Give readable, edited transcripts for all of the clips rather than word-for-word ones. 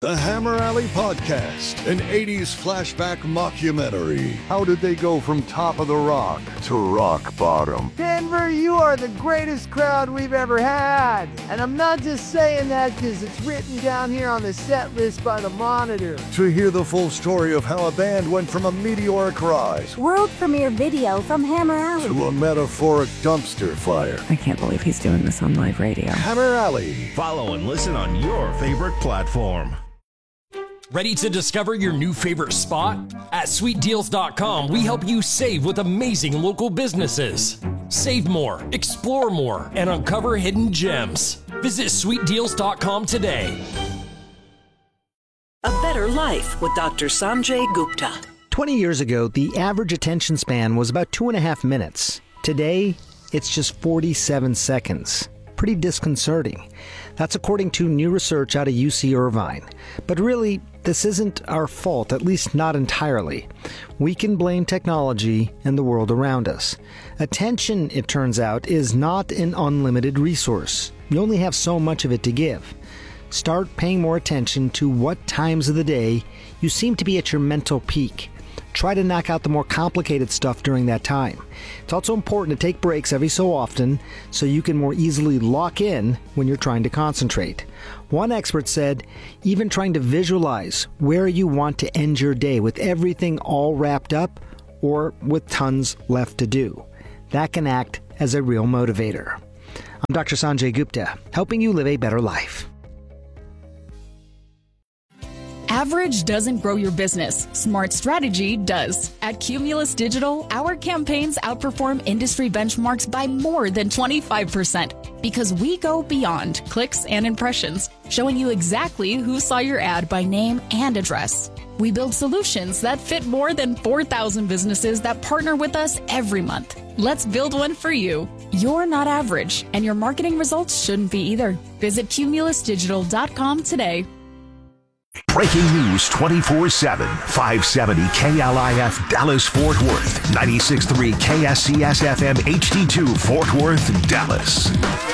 The Hammer Alley Podcast, an 80s flashback mockumentary. How did they go from top of the rock to rock bottom? Denver, you are the greatest crowd we've ever had. And I'm not just saying that because it's written down here on the set list by the Monitor. To hear the full story of how a band went from a meteoric rise, world premiere video from Hammer Alley, to a metaphoric dumpster fire. I can't believe he's doing this on live radio. Hammer Alley. Follow and listen on your favorite platform. Ready to discover your new favorite spot? At sweetdeals.com, we help you save with amazing local businesses. Save more, explore more, and uncover hidden gems. Visit sweetdeals.com today. A Better Life with Dr. Sanjay Gupta. 20 years ago, the average attention span was about 2.5 minutes. Today, it's just 47 seconds. Pretty disconcerting. That's according to new research out of UC Irvine. But really, this isn't our fault, at least not entirely. We can blame technology and the world around us. Attention, it turns out, is not an unlimited resource. You only have so much of it to give. Start paying more attention to what times of the day you seem to be at your mental peak. Try to knock out the more complicated stuff during that time. It's also important to take breaks every so often so you can more easily lock in when you're trying to concentrate. One expert said, even trying to visualize where you want to end your day with everything all wrapped up or with tons left to do. That can act as a real motivator. I'm Dr. Sanjay Gupta, helping you live a better life. Average doesn't grow your business. Smart strategy does. At Cumulus Digital, our campaigns outperform industry benchmarks by more than 25% because we go beyond clicks and impressions, showing you exactly who saw your ad by name and address. We build solutions that fit more than 4,000 businesses that partner with us every month. Let's build one for you. You're not average, and your marketing results shouldn't be either. Visit cumulusdigital.com today. Breaking news 24/7. 570 KLIF Dallas-Fort Worth. 96.3 KSCS-FM HD2 Fort Worth, Dallas.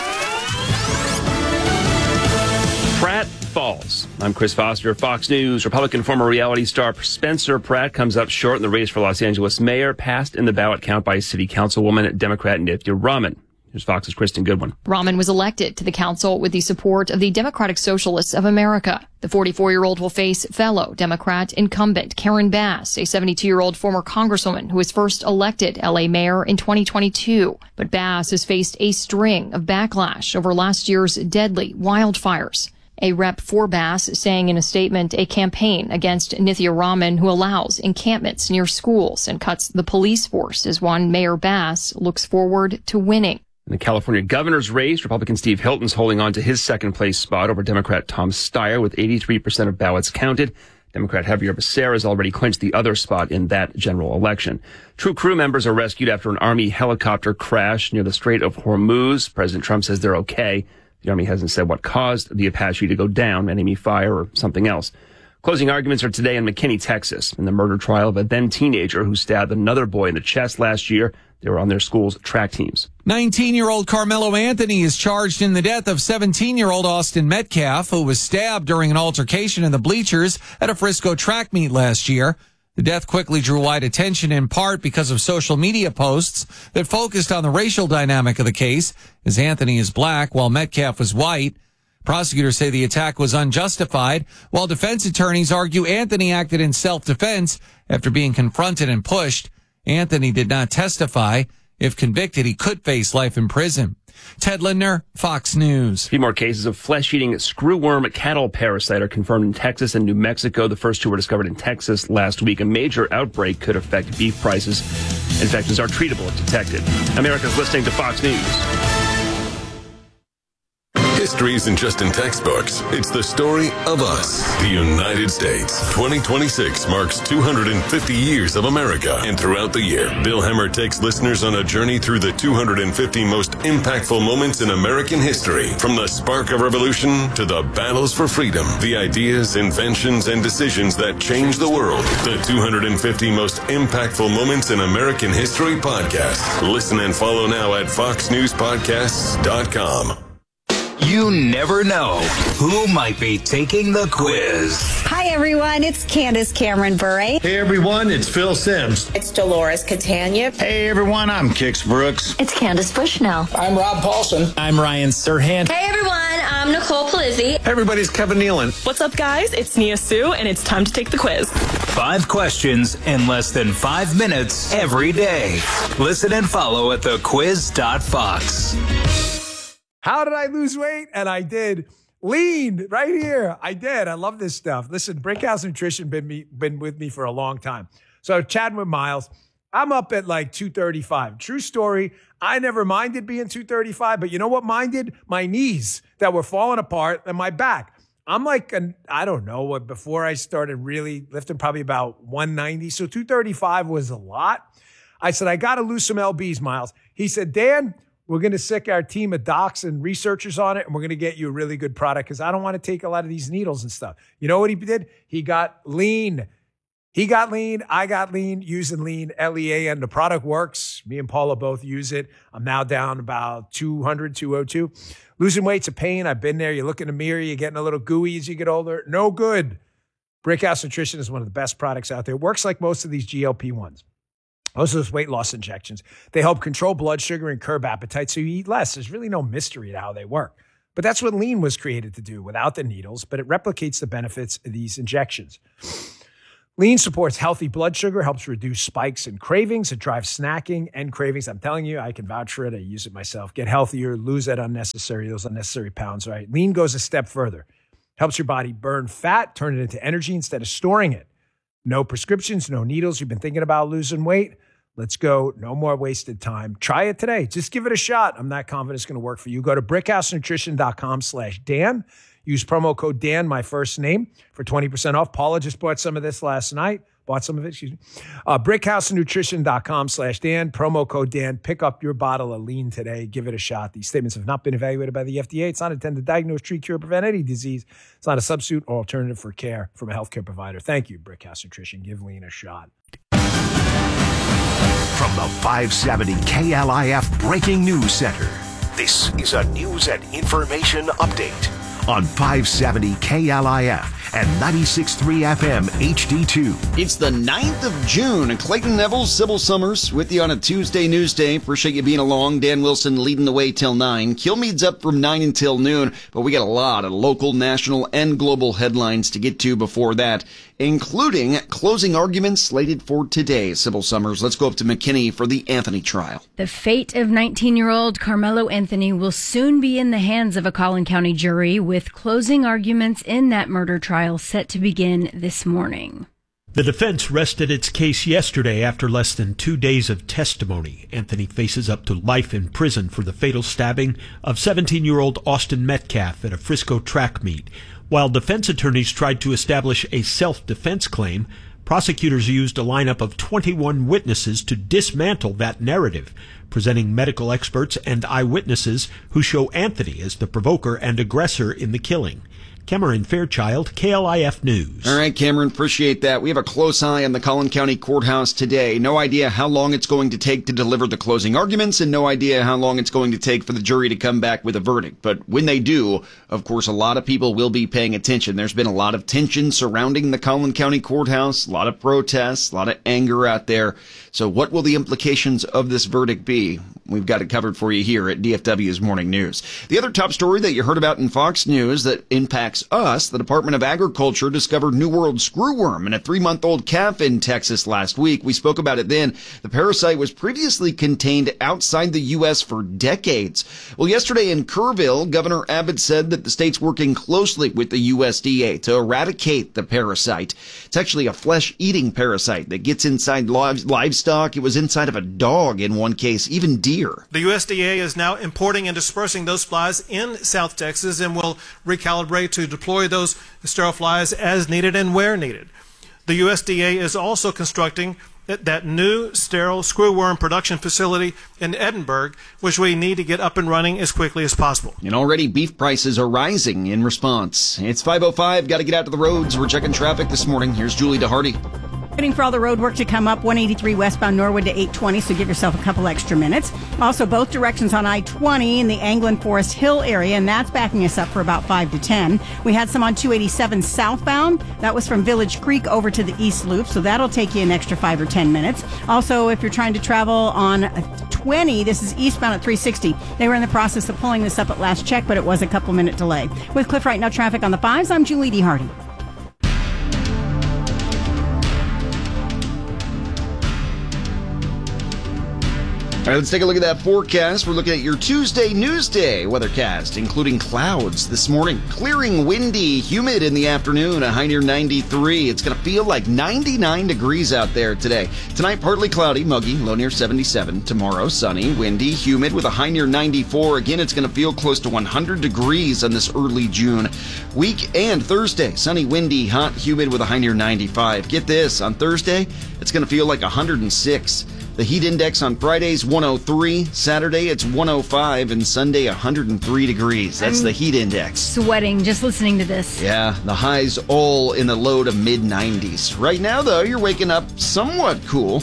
Pratt falls. I'm Chris Foster of Fox News. Republican former reality star Spencer Pratt comes up short in the race for Los Angeles mayor, passed in the ballot count by city councilwoman Democrat Nithya Raman. Here's Fox's Kristen Goodwin. Raman was elected to the council with the support of the Democratic Socialists of America. The 44-year-old will face fellow Democrat incumbent Karen Bass, a 72-year-old former congresswoman who was first elected L.A. mayor in 2022. But Bass has faced a string of backlash over last year's deadly wildfires. A rep for Bass saying in a statement a campaign against Nithya Raman, who allows encampments near schools and cuts the police force, is one Mayor Bass looks forward to winning. In the California governor's race, Republican Steve Hilton's holding on to his second-place spot over Democrat Tom Steyer with 83% of ballots counted. Democrat Javier Becerra has already clinched the other spot in that general election. Two crew members are rescued after an Army helicopter crash near the Strait of Hormuz. President Trump says they're okay. The Army hasn't said what caused the Apache to go down, enemy fire or something else. Closing arguments are today in McKinney, Texas, in the murder trial of a then-teenager who stabbed another boy in the chest last year. They were on their school's track teams. 19-year-old Carmelo Anthony is charged in the death of 17-year-old Austin Metcalf, who was stabbed during an altercation in the bleachers at a Frisco track meet last year. The death quickly drew wide attention in part because of social media posts that focused on the racial dynamic of the case, as Anthony is black while Metcalf was white. Prosecutors say the attack was unjustified, while defense attorneys argue Anthony acted in self-defense after being confronted and pushed. Anthony did not testify. If convicted, he could face life in prison. Ted Lindner, Fox News. 3 more cases of flesh-eating screwworm cattle parasite are confirmed in Texas and New Mexico. The first 2 were discovered in Texas last week. A major outbreak could affect beef prices. Infections are treatable if detected. America's listening to Fox News. History isn't just in textbooks. It's the story of us, the United States. 2026 marks 250 years of America. And throughout the year, Bill Hemmer takes listeners on a journey through the 250 most impactful moments in American history. From the spark of revolution to the battles for freedom, the ideas, inventions, and decisions that changed the world. The 250 most impactful moments in American history podcast. Listen and follow now at foxnewspodcasts.com. You never know who might be taking the quiz. Hi, everyone. It's Candace Cameron Bure. Hey, everyone. It's Phil Sims. It's Dolores Catania. Hey, everyone. I'm Kix Brooks. It's Candace Bushnell. I'm Rob Paulson. I'm Ryan Serhant. Hey, everyone. I'm Nicole Palizzi. Hey, everybody. It's Kevin Nealon. What's up, guys? It's Nia Sue, and it's time to take the quiz. 5 questions in less than 5 minutes every day. Listen and follow at thequiz.fox. How did I lose weight? And I did. Lean right here. I did. I love this stuff. Listen, Brickhouse Nutrition been with me for a long time. So chatting with Miles, I'm up at like 235. True story. I never minded being 235, but you know what minded? My knees that were falling apart and my back. I'm like, I don't know what, before I started really lifting, probably about 190. So 235 was a lot. I said, I got to lose some LBs, Miles. He said, Dan, we're going to sick our team of docs and researchers on it, and we're going to get you a really good product because I don't want to take a lot of these needles and stuff. You know what he did? He got lean. He got lean. I got lean using lean, L-E-A-N. The product works. Me and Paula both use it. I'm now down about 200, 202. Losing weight's a pain. I've been there. You look in the mirror, you're getting a little gooey as you get older. No good. Brickhouse Nutrition is one of the best products out there. It works like most of these GLP-1s. Most of those weight loss injections. They help control blood sugar and curb appetite so you eat less. There's really no mystery to how they work. But that's what lean was created to do without the needles, but it replicates the benefits of these injections. Lean supports healthy blood sugar, helps reduce spikes and cravings. It drives snacking and cravings. I'm telling you, I can vouch for it. I use it myself. Get healthier, lose those unnecessary pounds, right? Lean goes a step further. Helps your body burn fat, turn it into energy instead of storing it. No prescriptions, no needles. You've been thinking about losing weight? Let's go. No more wasted time. Try it today. Just give it a shot. I'm not confident it's going to work for you. Go to brickhousenutrition.com/Dan. Use promo code Dan, my first name, for 20% off. Paula just bought some of this last night. Brickhousenutrition.com/Dan. Promo code Dan. Pick up your bottle of lean today. Give it a shot. These statements have not been evaluated by the FDA. It's not intended to diagnose, treat, cure, or prevent any disease. It's not a substitute or alternative for care from a healthcare provider. Thank you, Brickhouse Nutrition. Give lean a shot. From the 570 KLIF Breaking News Center, this is a news and information update on 570 KLIF and 96.3 FM HD2. It's the 9th of June, and Clayton Neville, Sybil Summers with you on a Tuesday news day. Appreciate you being along. Dan Wilson leading the way till 9. Kilmeade's up from 9 until noon, but we got a lot of local, national, and global headlines to get to before that, including closing arguments slated for today. Sybil Summers, let's go up to McKinney for the Anthony trial. The fate of 19-year-old Carmelo Anthony will soon be in the hands of a Collin County jury, with closing arguments in that murder trial set to begin this morning. The defense rested its case yesterday after less than 2 days of testimony. Anthony faces up to life in prison for the fatal stabbing of 17-year-old Austin Metcalf at a Frisco track meet. While defense attorneys tried to establish a self-defense claim, prosecutors used a lineup of 21 witnesses to dismantle that narrative, presenting medical experts and eyewitnesses who show Anthony as the provoker and aggressor in the killing. Cameron Fairchild, KLIF News. All right, Cameron, appreciate that. We have a close eye on the Collin County Courthouse today. No idea how long it's going to take to deliver the closing arguments, and no idea how long it's going to take for the jury to come back with a verdict. But when they do, of course, a lot of people will be paying attention. There's been a lot of tension surrounding the Collin County Courthouse, a lot of protests, a lot of anger out there. So what will the implications of this verdict be? We've got it covered for you here at DFW's Morning News. The other top story that you heard about in Fox News that impacts us, the Department of Agriculture discovered New World screwworm in a 3-month-old calf in Texas last week. We spoke about it then. The parasite was previously contained outside the U.S. for decades. Well, yesterday in Kerrville, Governor Abbott said that the state's working closely with the USDA to eradicate the parasite. It's actually a flesh-eating parasite that gets inside livestock. It was inside of a dog in one case, even deer. The USDA is now importing and dispersing those flies in South Texas and will recalibrate to deploy those sterile flies as needed and where needed. The USDA is also constructing that new sterile screwworm production facility in Edinburgh, which we need to get up and running as quickly as possible. And already beef prices are rising in response. It's 5:05. Got to get out to the roads. We're checking traffic this morning. Here's Julie DeHardy. Waiting for all the road work to come up, 183 westbound Norwood to 820, so give yourself a couple extra minutes. Also, both directions on I-20 in the Anglin Forest Hill area, and that's backing us up for about 5 to 10. We had some on 287 southbound. That was from Village Creek over to the East Loop, so that'll take you an extra 5 or 10 minutes. Also, if you're trying to travel on 20, this is eastbound at 360. They were in the process of pulling this up at last check, but it was a couple minute delay. With Cliff Right Now traffic on the 5s, I'm Julie D. Hardy. All right, let's take a look at that forecast. We're looking at your Tuesday Newsday weathercast, including clouds this morning. Clearing, windy, humid in the afternoon, a high near 93. It's going to feel like 99 degrees out there today. Tonight, partly cloudy, muggy, low near 77. Tomorrow, sunny, windy, humid with a high near 94. Again, it's going to feel close to 100 degrees on this early June week. And Thursday, sunny, windy, hot, humid with a high near 95. Get this, on Thursday, it's going to feel like 106. The heat index on Friday's 103, Saturday it's 105, and Sunday 103 degrees. That's the heat index. Sweating just listening to this. Yeah, the highs all in the low to mid-90s. Right now, though, you're waking up somewhat cool.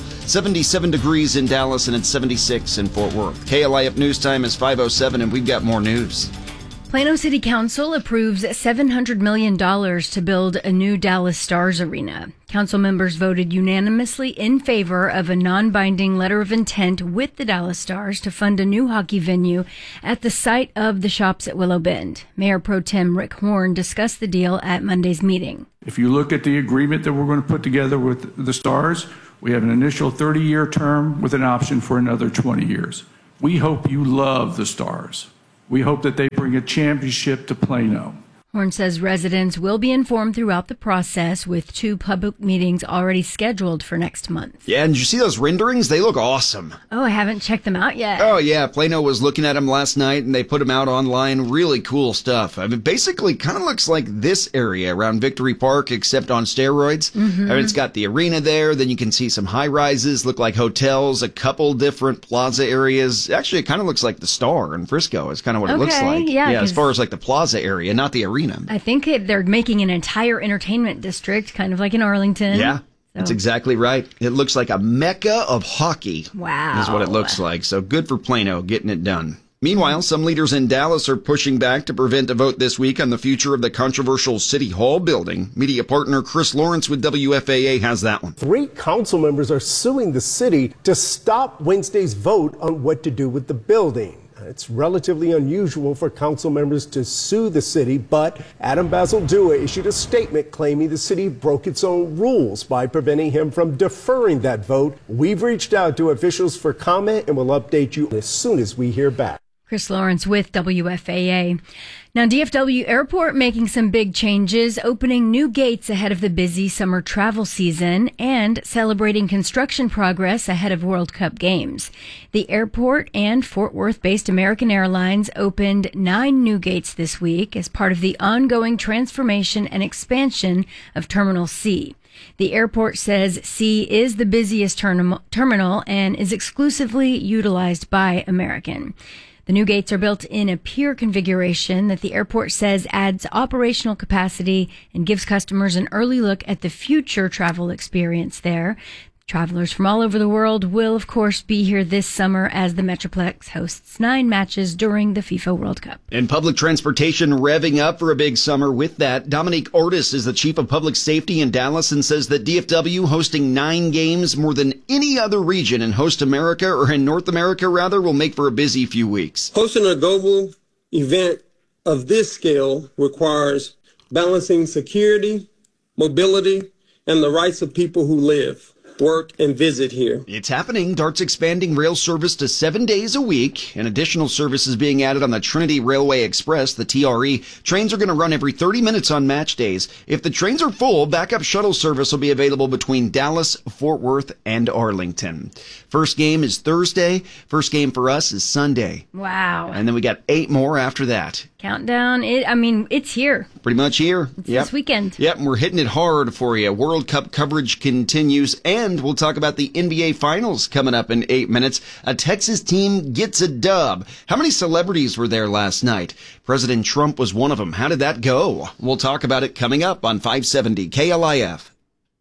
77 degrees in Dallas, and it's 76 in Fort Worth. KLIF News Time is 5:07, and we've got more news. Plano City Council approves $700 million to build a new Dallas Stars arena. Council members voted unanimously in favor of a non-binding letter of intent with the Dallas Stars to fund a new hockey venue at the site of the Shops at Willow Bend. Mayor Pro Tem Rick Horn discussed the deal at Monday's meeting. If you look at the agreement that we're going to put together with the Stars, we have an initial 30-year term with an option for another 20 years. We hope you love the Stars. We hope that they bring a championship to Plano. Horn says residents will be informed throughout the process, with 2 public meetings already scheduled for next month. Yeah, and did you see those renderings? They look awesome. Oh, I haven't checked them out yet. Oh, yeah. Plano was looking at them last night, and they put them out online. Really cool stuff. I mean, basically kind of looks like this area around Victory Park, except on steroids. Mm-hmm. I mean, it's got the arena there. Then you can see some high-rises, look like hotels, a couple different plaza areas. Actually, it kind of looks like the Star in Frisco is kind of what it looks like. Yeah, as far as like the plaza area, not the arena. I think they're making an entire entertainment district, kind of like in Arlington. Yeah, that's exactly right. It looks like a mecca of hockey. Wow. Is what it looks like. So good for Plano getting it done. Meanwhile, some leaders in Dallas are pushing back to prevent a vote this week on the future of the controversial City Hall building. Media partner Chris Lawrence with WFAA has that one. 3 council members are suing the city to stop Wednesday's vote on what to do with the building. It's relatively unusual for council members to sue the city, but Adam Basildua issued a statement claiming the city broke its own rules by preventing him from deferring that vote. We've reached out to officials for comment and will update you as soon as we hear back. Chris Lawrence with WFAA. Now, DFW Airport making some big changes, opening new gates ahead of the busy summer travel season and celebrating construction progress ahead of World Cup games. The airport and Fort Worth-based American Airlines opened 9 new gates this week as part of the ongoing transformation and expansion of Terminal C. The airport says C is the busiest terminal and is exclusively utilized by American. The new gates are built in a pier configuration that the airport says adds operational capacity and gives customers an early look at the future travel experience there. Travelers from all over the world will, of course, be here this summer as the Metroplex hosts 9 matches during the FIFA World Cup. And public transportation revving up for a big summer with that. Dominique Ortiz is the chief of public safety in Dallas and says that DFW hosting 9 games more than any other region in host America, or in North America rather, will make for a busy few weeks. Hosting a global event of this scale requires balancing security, mobility, and the rights of people who live, work, and visit here. It's happening. DART's expanding rail service to 7 days a week, and additional services being added on the Trinity Railway Express, the TRE. Trains are going to run every 30 minutes on match days. If the trains are full, backup shuttle service will be available between Dallas, Fort Worth, and Arlington. First game is Thursday. First game for us is Sunday. Wow. And then we got 8 more after that. Countdown. It's here. Pretty much here. It's this weekend. Yep, and we're hitting it hard for you. World Cup coverage continues, and we'll talk about the NBA Finals coming up in 8 minutes. A Texas team gets a dub. How many celebrities were there last night? President Trump was one of them. How did that go? We'll talk about it coming up on 570 KLIF.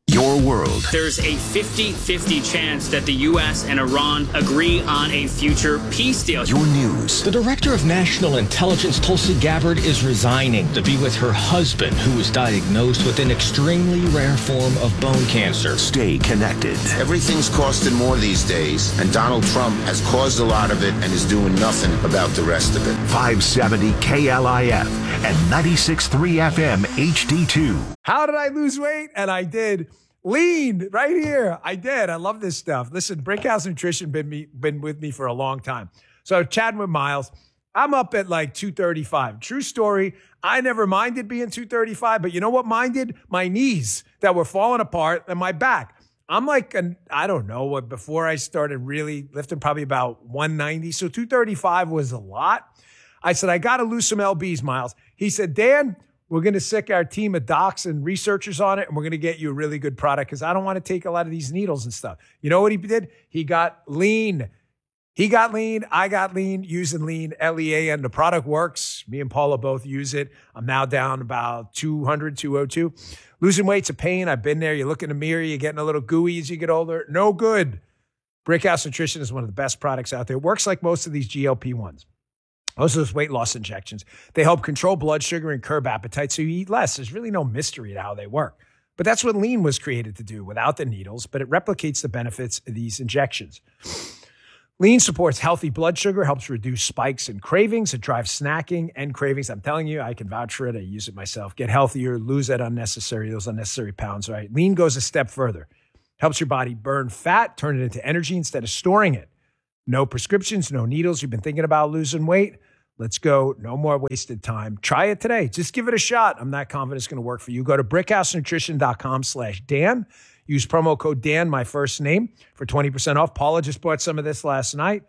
Your world. There's a 50-50 chance that the U.S. and Iran agree on a future peace deal. Your news. The director of national intelligence, Tulsi Gabbard, is resigning to be with her husband, who was diagnosed with an extremely rare form of bone cancer. Stay connected. Everything's costing more these days, and Donald Trump has caused a lot of it and is doing nothing about the rest of it. 570 KLIF and 96.3 FM HD2. How did I lose weight? And I did. Lean right here. I did. I love this stuff. Listen, Brickhouse Nutrition been with me for a long time. So chatting with Miles, I'm up at like 235. True story. I never minded being 235, but you know what minded? My knees that were falling apart and my back. I'm like, I don't know what, before I started really lifting, probably about 190. So 235 was a lot. I said, I got to lose some LBs, Miles. He said, Dan, we're going to sick our team of docs and researchers on it, and we're going to get you a really good product because I don't want to take a lot of these needles and stuff. You know what he did? He got lean. He got lean. I got lean using lean, LEAN. The product works. Me and Paula both use it. I'm now down about 200, 202. Losing weight's a pain. I've been there. You look in the mirror, you're getting a little gooey as you get older. No good. Brickhouse Nutrition is one of the best products out there. It works like most of these GLP-1s. Most of those weight loss injections, they help control blood sugar and curb appetite so you eat less. There's really no mystery to how they work. But that's what lean was created to do without the needles, but it replicates the benefits of these injections. Lean supports healthy blood sugar, helps reduce spikes and cravings. It drives snacking and cravings. I'm telling you, I can vouch for it. I use it myself. Get healthier, lose those unnecessary pounds, right? Lean goes a step further. Helps your body burn fat, turn it into energy instead of storing it. No prescriptions, no needles. You've been thinking about losing weight? Let's go. No more wasted time. Try it today. Just give it a shot. I'm not confident it's going to work for you. Go to brickhousenutrition.com/Dan. Use promo code Dan, my first name, for 20% off. Paula just bought some of this last night.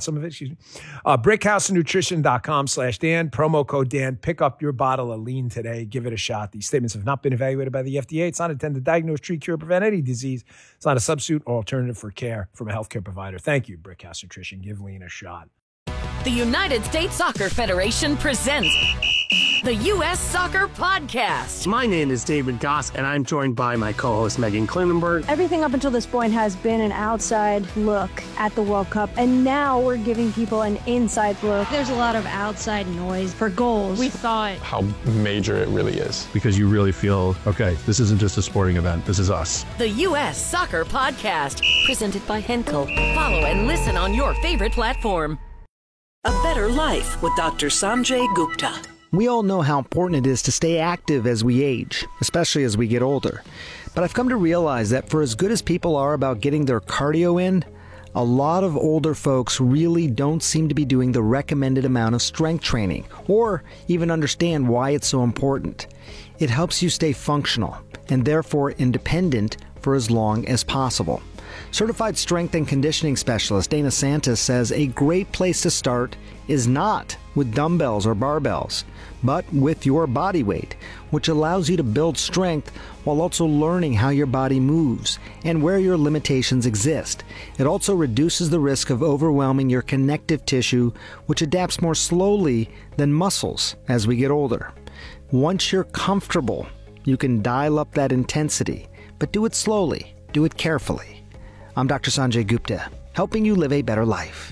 Brickhousenutrition.com/Dan. Promo code Dan. Pick up your bottle of lean today. Give it a shot. These statements have not been evaluated by the FDA. It's not intended to diagnose, treat, cure, prevent any disease. It's not a substitute or alternative for care from a healthcare provider. Thank you, Brickhouse Nutrition. Give lean a shot. The United States Soccer Federation presents the U.S. Soccer Podcast. My name is David Goss, and I'm joined by my co-host Megan Klinenberg. Everything up until this point has been an outside look at the World Cup, and now we're giving people an inside look. There's a lot of outside noise for goals. We thought how major it really is, because you really feel, okay, this isn't just a sporting event, this is us. The U.S. Soccer Podcast, presented by Henkel. Follow and listen on your favorite platform. A Better Life with Dr. Sanjay Gupta. We all know how important it is to stay active as we age, especially as we get older. But I've come to realize that for as good as people are about getting their cardio in, a lot of older folks really don't seem to be doing the recommended amount of strength training, or even understand why it's so important. It helps you stay functional, and therefore independent for as long as possible. Certified strength and conditioning specialist Dana Santis says a great place to start is not with dumbbells or barbells, but with your body weight, which allows you to build strength while also learning how your body moves and where your limitations exist. It also reduces the risk of overwhelming your connective tissue, which adapts more slowly than muscles as we get older. Once you're comfortable, you can dial up that intensity, but do it slowly, do it carefully. I'm Dr. Sanjay Gupta, helping you live a better life.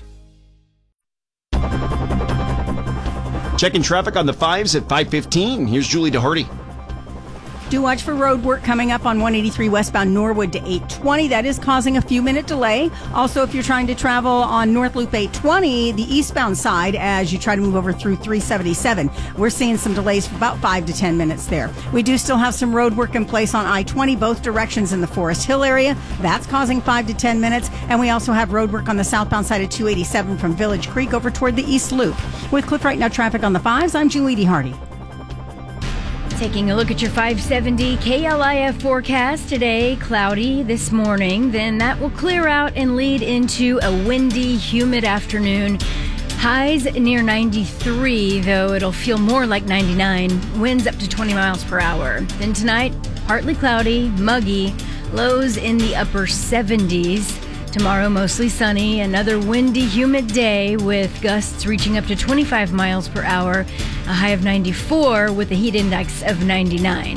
Checking traffic on the 5s at 5:15. Here's Julie DeHardy. Do watch for road work coming up on 183 westbound Norwood to 820. That is causing a few-minute delay. Also, if you're trying to travel on North Loop 820, the eastbound side, as you try to move over through 377, we're seeing some delays for about 5 to 10 minutes there. We do still have some road work in place on I-20, both directions in the Forest Hill area. That's causing 5 to 10 minutes. And we also have road work on the southbound side of 287 from Village Creek over toward the East Loop. With Cliff Right Now traffic on the 5s, I'm Julie DeHardy. Taking a look at your 570 KLIF forecast today, cloudy this morning. Then that will clear out and lead into a windy, humid afternoon. Highs near 93, though it'll feel more like 99. Winds up to 20 miles per hour. Then tonight, partly cloudy, muggy, lows in the upper 70s. Tomorrow, mostly sunny, another windy, humid day with gusts reaching up to 25 miles per hour, a high of 94 with a heat index of 99.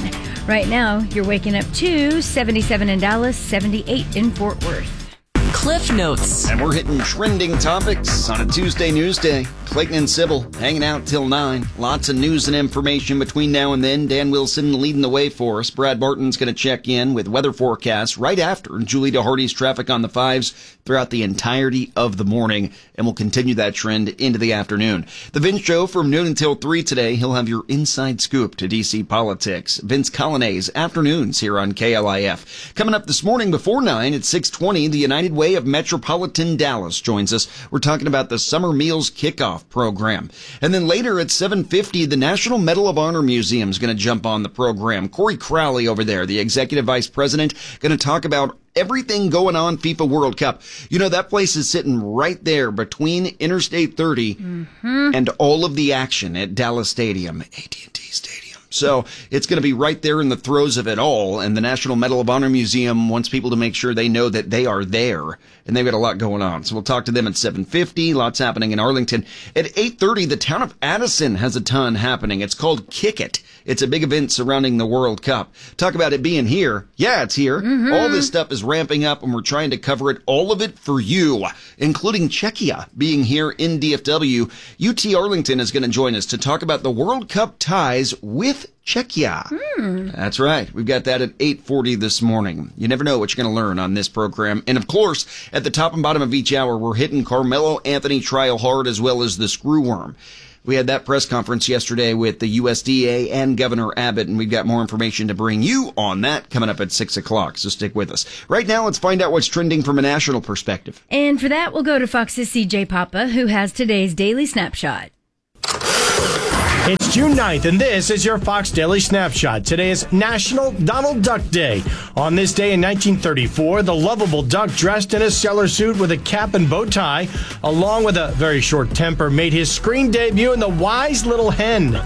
Right now, you're waking up to 77 in Dallas, 78 in Fort Worth. Cliff Notes. And we're hitting trending topics on a Tuesday news day. Clayton and Sybil hanging out till 9. Lots of news and information between now and then. Dan Wilson leading the way for us. Brad Barton's going to check in with weather forecasts right after Julie DeHardy's traffic on the 5s throughout the entirety of the morning. And we'll continue that trend into the afternoon. The Vince Show from noon until 3 today. He'll have your inside scoop to D.C. politics. Vince Colonnese afternoons here on KLIF. Coming up this morning before 9 at 6:20, the United Way of Metropolitan Dallas joins us. We're talking about the Summer Meals Kickoff program. And then later at 7:50, the National Medal of Honor Museum is going to jump on the program. Corey Crowley over there, the executive vice president, going to talk about everything going on FIFA World Cup. You know, that place is sitting right there between Interstate 30 and all of the action at Dallas Stadium, AT&T Stadium. So it's going to be right there in the throes of it all. And the National Medal of Honor Museum wants people to make sure they know that they are there. And they've got a lot going on. So we'll talk to them at 7:50. Lots happening in Arlington. At 8:30, the town of Addison has a ton happening. It's called Kick It. It's a big event surrounding the World Cup. Talk about it being here. Yeah, it's here. All this stuff is ramping up, and we're trying to cover it, all of it for you, including Czechia being here in DFW. UT Arlington is going to join us to talk about the World Cup ties with Czechia. That's right. We've got that at 8:40 this morning. You never know what you're going to learn on this program. And of course, at the top and bottom of each hour, we're hitting Carmelo Anthony trial hard as well as the screwworm. We had that press conference yesterday with the USDA and Governor Abbott, and we've got more information to bring you on that coming up at 6 o'clock, so stick with us. Right now, let's find out what's trending from a national perspective. And for that, we'll go to Fox's CJ Papa, who has today's Daily Snapshot. It's June 9th, and this is your Fox Daily Snapshot. Today is National Donald Duck Day. On this day in 1934, the lovable duck dressed in a sailor suit with a cap and bow tie, along with a very short temper, made his screen debut in The Wise Little Hen.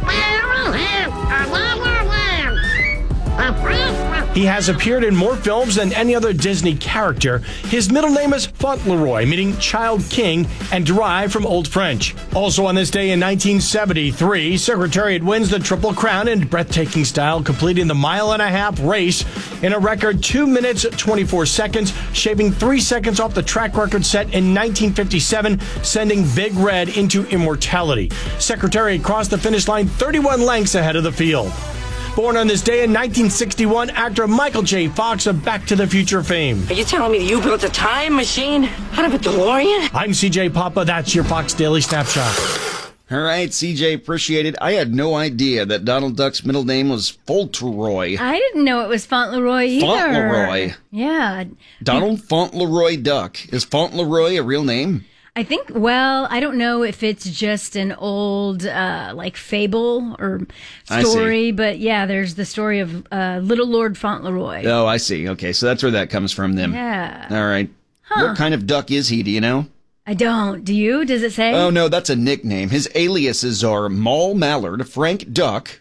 He has appeared in more films than any other Disney character. His middle name is Fauntleroy, meaning child king, and derived from Old French. Also on this day in 1973, Secretariat wins the Triple Crown in breathtaking style, completing the mile-and-a-half race in a record 2 minutes, 24 seconds, shaving 3 seconds off the track record set in 1957, sending Big Red into immortality. Secretariat crossed the finish line 31 lengths ahead of the field. Born on this day in 1961, actor Michael J. Fox of Back to the Future fame. Are you telling me that you built a time machine out of a DeLorean? I'm CJ Papa. That's your Fox Daily Snapshot. All right, CJ, appreciate it. I had no idea that Donald Duck's middle name was Fauntleroy. I didn't know it was Fauntleroy either. Fauntleroy. Yeah. Donald Fauntleroy Duck. Is Fauntleroy a real name? I think, well, I don't know if it's just an old, fable or story, but yeah, there's the story of Little Lord Fauntleroy. Oh, I see. Okay, so that's where that comes from then. Yeah. All right. Huh. What kind of duck is he, do you know? I don't. Do you? Does it say? Oh, no, that's a nickname. His aliases are Maul Mallard, Frank Duck,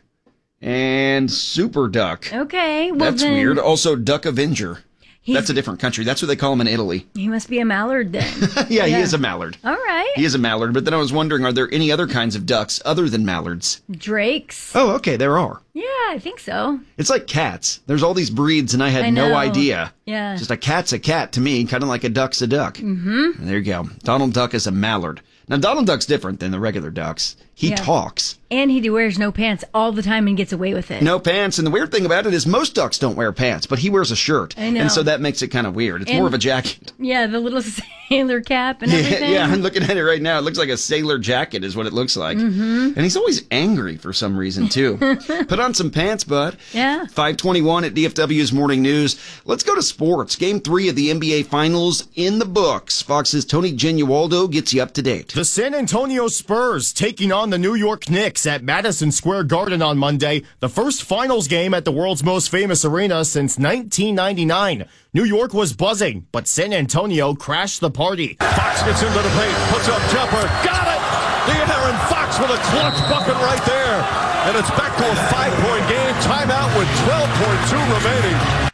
and Super Duck. Okay. Well, that's weird. Also, Duck Avenger. That's a different country. That's what they call him in Italy. He must be a mallard then. yeah, he is a mallard. All right. He is a mallard. But then I was wondering, are there any other kinds of ducks other than mallards? Drakes. Oh, okay, there are. Yeah, I think so. It's like cats. There's all these breeds, and I had no idea. Yeah. Just a cat's a cat to me, kind of like a duck's a duck. Mm-hmm. There you go. Donald Duck is a mallard. Now, Donald Duck's different than the regular ducks. He talks. And he wears no pants all the time and gets away with it. No pants. And the weird thing about it is most ducks don't wear pants, but he wears a shirt. I know. And so that makes it kind of weird. It's more of a jacket. Yeah, the little sailor cap and everything. Yeah, I'm looking at it right now. It looks like a sailor jacket is what it looks like. Mm-hmm. And he's always angry for some reason, too. Put on some pants, bud. Yeah. 5:21 at DFW's Morning News. Let's go to sports. Game 3 of the NBA Finals in the books. Fox's Tony Genualdo gets you up to date. The San Antonio Spurs taking on the New York Knicks at Madison Square Garden on Monday, the first finals game at the world's most famous arena since 1999. New York was buzzing, but San Antonio crashed the party. Fox gets into the paint, puts up jumper, got it! De'Aaron Fox with a clutch bucket right there. And it's back to a 5-point game, timeout with 12.2 remaining.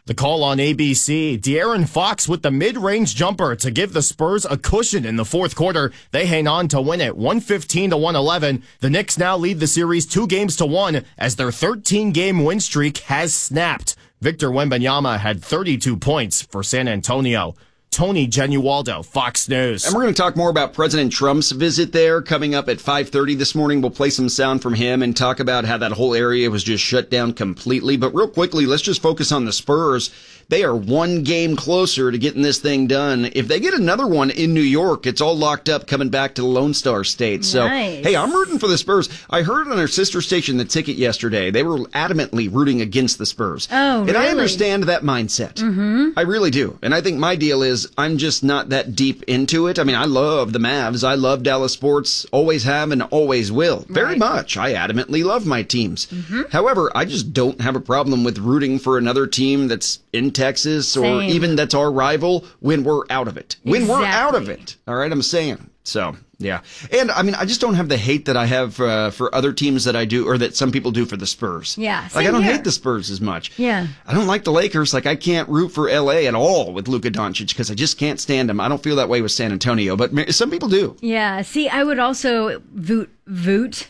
The call on ABC. De'Aaron Fox with the mid-range jumper to give the Spurs a cushion in the fourth quarter. They hang on to win it 115-111. The Knicks now lead the series 2-1 as their 13-game win streak has snapped. Victor Wembanyama had 32 points for San Antonio. Tony Genualdo, Fox News. And we're going to talk more about President Trump's visit there coming up at 5:30 this morning. We'll play some sound from him and talk about how that whole area was just shut down completely. But real quickly, let's just focus on the Spurs. They are one game closer to getting this thing done. If they get another one in New York, it's all locked up coming back to the Lone Star State. So, hey, I'm rooting for the Spurs. I heard on our sister station, The Ticket, yesterday, they were adamantly rooting against the Spurs. Oh, really? And I understand that mindset. Mm-hmm. I really do. And I think my deal is I'm just not that deep into it. I mean, I love the Mavs. I love Dallas sports. Always have and always will. Very much. I adamantly love my teams. Mm-hmm. However, I just don't have a problem with rooting for another team that's in Texas or even that's our rival when we're out of it. When we're out of it. All right, I'm saying. So, yeah. And, I mean, I just don't have the hate that I have for other teams that I do or that some people do for the Spurs. Yeah, Like, I don't hate the Spurs as much. Yeah. I don't like the Lakers. Like, I can't root for L.A. at all with Luka Doncic because I just can't stand him. I don't feel that way with San Antonio, but some people do. Yeah. See, I would also voot. Voting.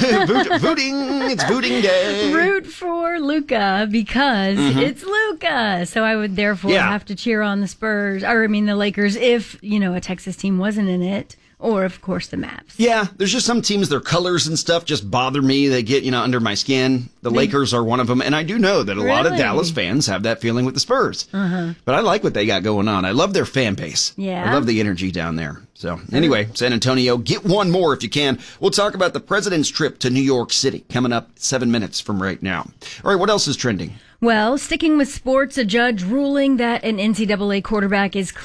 It's voting day. Root for Luka because it's Luka. So I would therefore have to cheer on the Spurs, the Lakers if, a Texas team wasn't in it. Or, of course, the Mavs. Yeah, there's just some teams, their colors and stuff just bother me. They get, under my skin. The Lakers are one of them. And I do know that a lot of Dallas fans have that feeling with the Spurs. But I like what they got going on. I love their fan base. Yeah. I love the energy down there. So, anyway, San Antonio, get one more if you can. We'll talk about the president's trip to New York City coming up 7 minutes from right now. All right, what else is trending? Well, sticking with sports, a judge ruling that an NCAA quarterback is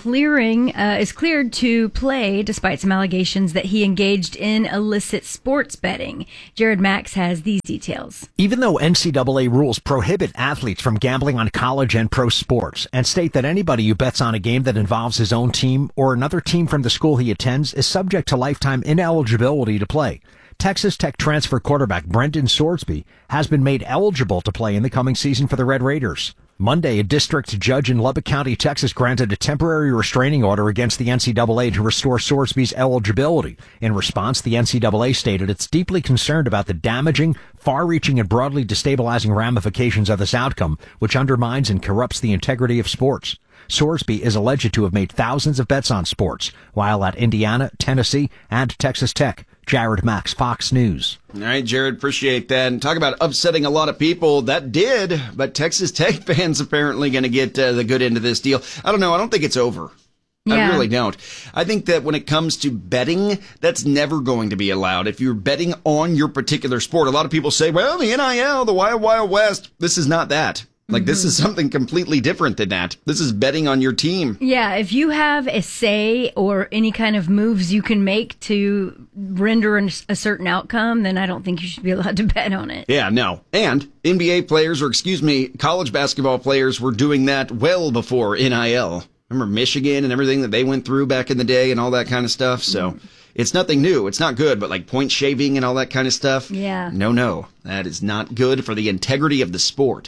cleared to play despite some allegations that he engaged in illicit sports betting. Jared Max has these details. Even though NCAA rules prohibit athletes from gambling on college and pro sports and state that anybody who bets on a game that involves his own team or another team from the school he attends is subject to lifetime ineligibility to play, Texas Tech transfer quarterback Brendan Sorsby has been made eligible to play in the coming season for the Red Raiders. Monday, a district judge in Lubbock County, Texas, granted a temporary restraining order against the NCAA to restore Sorsby's eligibility. In response, the NCAA stated it's deeply concerned about the damaging, far-reaching, and broadly destabilizing ramifications of this outcome, which undermines and corrupts the integrity of sports. Sorsby is alleged to have made thousands of bets on sports while at Indiana, Tennessee, and Texas Tech. Jared Max, Fox News. All right, Jared, appreciate that. And talk about upsetting a lot of people. That did, but Texas Tech fans apparently going to get the good end of this deal. I don't know. I don't think it's over. Yeah. I really don't. I think that when it comes to betting, that's never going to be allowed. If you're betting on your particular sport, a lot of people say, well, the NIL, the Wild Wild West, this is not that. Like, this is something completely different than that. This is betting on your team. Yeah, if you have a say or any kind of moves you can make to render a certain outcome, then I don't think you should be allowed to bet on it. Yeah, no. And NBA players, college basketball players were doing that well before NIL. Remember Michigan and everything that they went through back in the day and all that kind of stuff? So it's nothing new. It's not good, but like point shaving and all that kind of stuff. Yeah. No. That is not good for the integrity of the sport.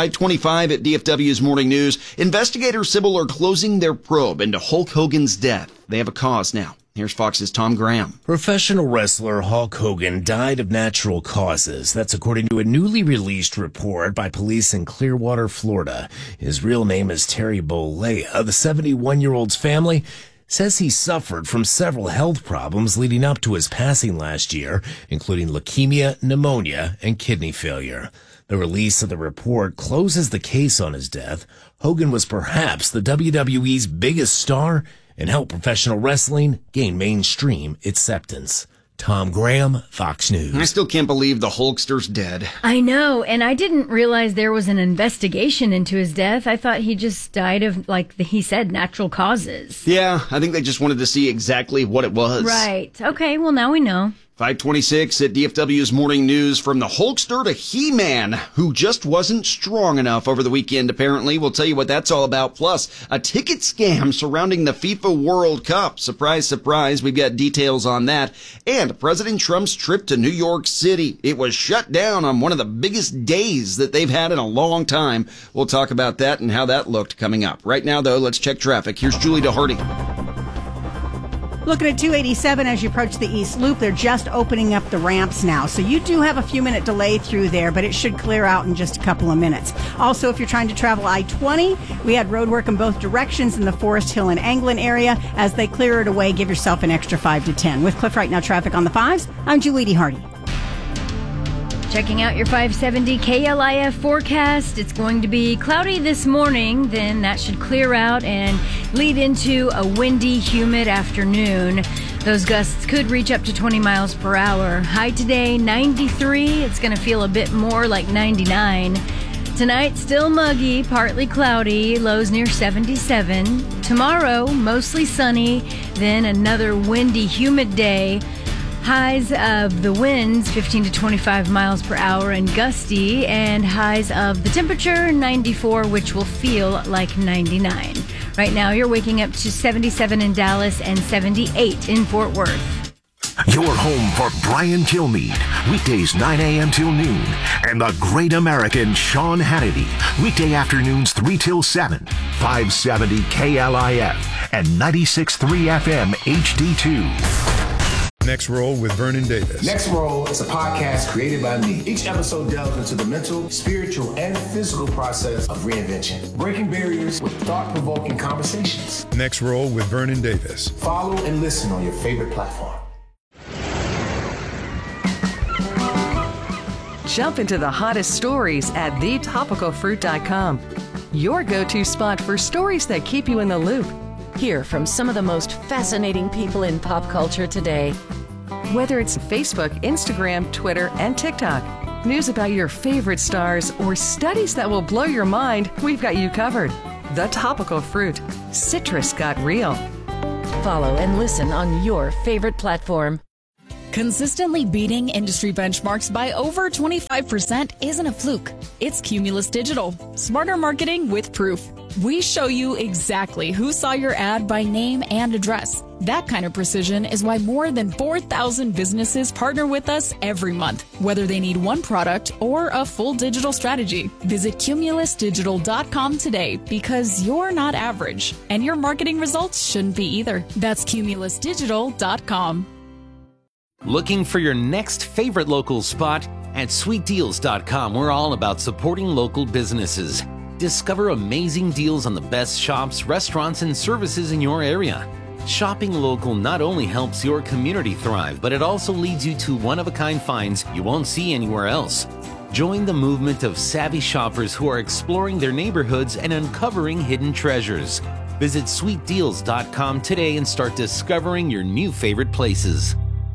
5:25 at DFW's Morning News. Investigators, Sybil, are closing their probe into Hulk Hogan's death. They have a cause now. Here's Fox's Tom Graham. Professional wrestler Hulk Hogan died of natural causes. That's according to a newly released report by police in Clearwater, Florida. His real name is Terry Bollea. The 71-year-old's family says he suffered from several health problems leading up to his passing last year, including leukemia, pneumonia, and kidney failure. The release of the report closes the case on his death. Hogan was perhaps the WWE's biggest star and helped professional wrestling gain mainstream acceptance. Tom Graham, Fox News. I still can't believe the Hulkster's dead. I know, and I didn't realize there was an investigation into his death. I thought he just died of, he said, natural causes. Yeah, I think they just wanted to see exactly what it was. Right. Okay, well, now we know. 526 at DFW's Morning News. From the Hulkster to He-Man, who just wasn't strong enough over the weekend, apparently. We'll tell you what that's all about. Plus, a ticket scam surrounding the FIFA World Cup. Surprise, surprise. We've got details on that. And President Trump's trip to New York City. It was shut down on one of the biggest days that they've had in a long time. We'll talk about that and how that looked coming up. Right now, though, let's check traffic. Here's Julie DeHardy. Looking at 287 as you approach the East Loop, they're just opening up the ramps now. So you do have a few minute delay through there, but it should clear out in just a couple of minutes. Also, if you're trying to travel I-20, we had road work in both directions in the Forest Hill and Anglin area. As they clear it away, give yourself an extra 5 to 10. With Cliff Right Now traffic on the 5s, I'm Julie DeHardy. Checking out your 570 KLIF forecast. It's going to be cloudy this morning, then that should clear out and lead into a windy, humid afternoon. Those gusts could reach up to 20 miles per hour. High today, 93. It's going to feel a bit more like 99. Tonight, still muggy, partly cloudy, lows near 77. Tomorrow, mostly sunny, then another windy, humid day. Highs of the winds 15 to 25 miles per hour and gusty, and highs of the temperature 94, which will feel like 99. Right now, you're waking up to 77 in Dallas and 78 in Fort Worth. Your home for Brian Kilmeade, weekdays 9 a.m. till noon, and the great American Sean Hannity, weekday afternoons 3 till 7, 570 KLIF and 96.3 FM HD2. Next Roll with Vernon Davis. Next Roll is a podcast created by me. Each episode delves into the mental, spiritual, and physical process of reinvention, breaking barriers with thought-provoking conversations. Next Roll with Vernon Davis. Follow and listen on your favorite platform. Jump into the hottest stories at thetopicalfruit.com. Your go-to spot for stories that keep you in the loop. Hear from some of the most fascinating people in pop culture today. Whether it's Facebook, Instagram, Twitter, and TikTok, news about your favorite stars, or studies that will blow your mind, we've got you covered. The Topical Fruit. Citrus got real. Follow and listen on your favorite platform. Consistently beating industry benchmarks by over 25% isn't a fluke. It's Cumulus Digital. Smarter marketing with proof. We show you exactly who saw your ad by name and address. That kind of precision is why more than 4,000 businesses partner with us every month, whether they need one product or a full digital strategy. Visit cumulusdigital.com today, because you're not average, and your marketing results shouldn't be either. That's cumulusdigital.com. Looking for your next favorite local spot? At sweetdeals.com, we're all about supporting local businesses. Discover amazing deals on the best shops, restaurants, and services in your area. Shopping local not only helps your community thrive, but it also leads you to one-of-a-kind finds you won't see anywhere else. Join the movement of savvy shoppers who are exploring their neighborhoods and uncovering hidden treasures. Visit sweetdeals.com today and start discovering your new favorite places.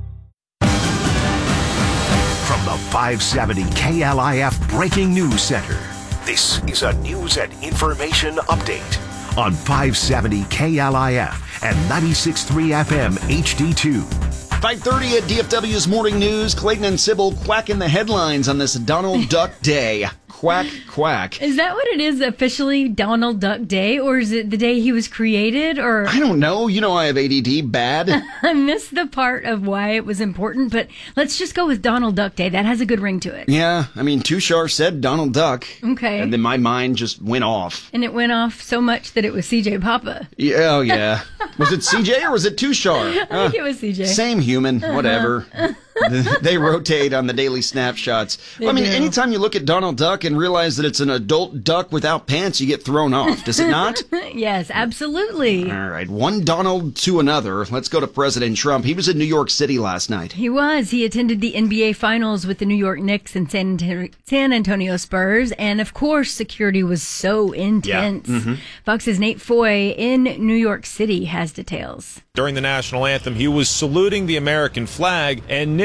From the 570 KLIF Breaking News Center, this is a news and information update on 570 KLIF and 96.3 FM HD2. 5:30 at DFW's Morning News. Clayton and Sybil quacking the headlines on this Donald Duck Day. Quack, quack. Is that what it is officially, Donald Duck Day? Or is it the day he was created? Or I don't know. You know I have ADD bad. I missed the part of why it was important, but let's just go with Donald Duck Day. That has a good ring to it. Yeah, I mean, Tushar said Donald Duck. Okay. And then my mind just went off. And it went off so much that it was CJ Papa. Yeah, oh, yeah. Was it CJ or was it Tushar? I think it was CJ. Same human, whatever. They rotate on the daily snapshots. Well, I mean, anytime you look at Donald Duck and realize that it's an adult duck without pants, you get thrown off, does it not? Yes, absolutely. All right, one Donald to another. Let's go to President Trump. He was in New York City last night. He was. He attended the NBA Finals with the New York Knicks and San Antonio Spurs, and of course, security was so intense. Yeah. Mm-hmm. Fox's Nate Foy in New York City has details. During the national anthem, he was saluting the American flag, and Knicks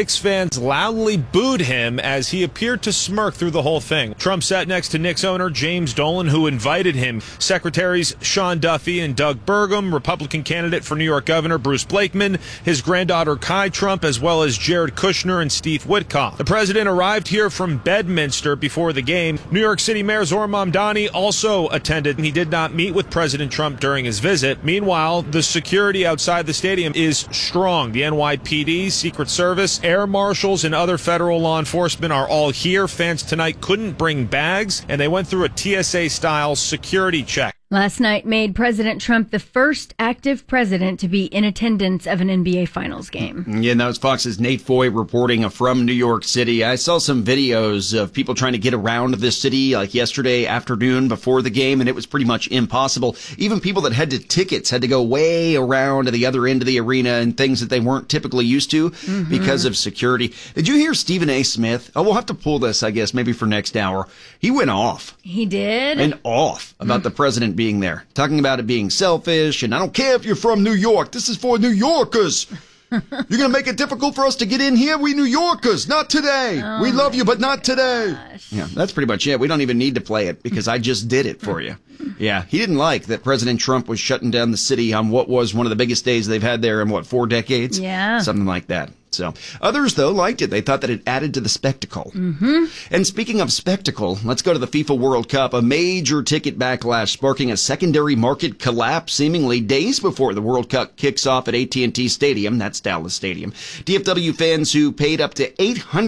Knicks fans loudly booed him as he appeared to smirk through the whole thing. Trump sat next to Knicks owner James Dolan, who invited him. Secretaries Sean Duffy and Doug Burgum, Republican candidate for New York Governor Bruce Blakeman, his granddaughter Kai Trump, as well as Jared Kushner and Steve Witkoff. The president arrived here from Bedminster before the game. New York City Mayor Zohran Mamdani also attended. He did not meet with President Trump during his visit. Meanwhile, the security outside the stadium is strong. The NYPD, Secret Service, air marshals, and other federal law enforcement are all here. Fans tonight couldn't bring bags, and they went through a TSA-style security check. Last night made President Trump the first active president to be in attendance of an NBA Finals game. Yeah, that was Fox's Nate Foy reporting from New York City. I saw some videos of people trying to get around this city like yesterday afternoon before the game, and it was pretty much impossible. Even people that had tickets had to go way around to the other end of the arena and things that they weren't typically used to because of security. Did you hear Stephen A. Smith? Oh, we'll have to pull this, I guess, maybe for next hour. He went off. He did? And off about the president being there, talking about it being selfish, and I don't care if you're from New York. This is for New Yorkers. You're going to make it difficult for us to get in here? We New Yorkers, not today. We love you, but not today. Yeah, that's pretty much it. We don't even need to play it because I just did it for you. Yeah, he didn't like that President Trump was shutting down the city on what was one of the biggest days they've had there in, 4 decades? Yeah. Something like that. So others, though, liked it. They thought that it added to the spectacle. And speaking of spectacle, let's go to the FIFA World Cup. A major ticket backlash sparking a secondary market collapse seemingly days before the World Cup kicks off at AT&T Stadium. That's Dallas Stadium. DFW fans who paid up to